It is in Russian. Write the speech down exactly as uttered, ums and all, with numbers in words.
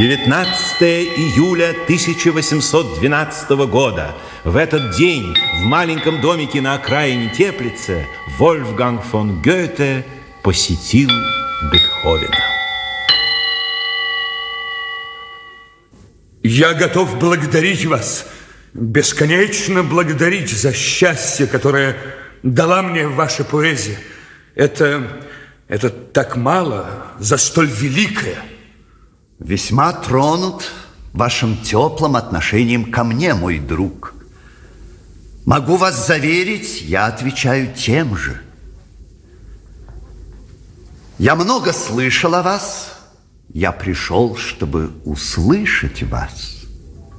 девятнадцатое июля тысяча восемьсот двенадцатого года. В этот день в маленьком домике на окраине Теплице Вольфганг фон Гёте посетил Бетховена. Я готов благодарить вас, бесконечно благодарить за счастье, которое дала мне ваша поэзия. Это, это так мало за столь великое. Весьма тронут вашим теплым отношением ко мне, мой друг. Могу вас заверить, я отвечаю тем же. Я много слышал о вас. Я пришел, чтобы услышать вас.